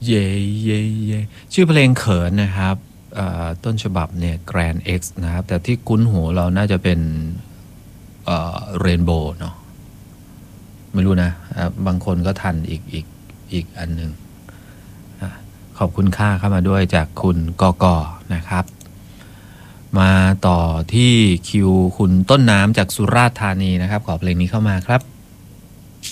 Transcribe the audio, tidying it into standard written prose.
เย่เย่เย่ชื่อเพลงเขินนะครับต้นฉบับเนี่ย Grand X นะครับแต่ที่คุ้นหูเราน่าจะเป็นเรนโบว์เนาะไม่รู้นะบางคนก็ทันอีกอันหนึ่งขอบคุณค่าเข้ามาด้วยจากคุณกกนะครับ มาต่อที่คิวคุณต้นน้ำจากสุราษฎร์ธานีนะครับขอเพลงนี้เข้ามาครับ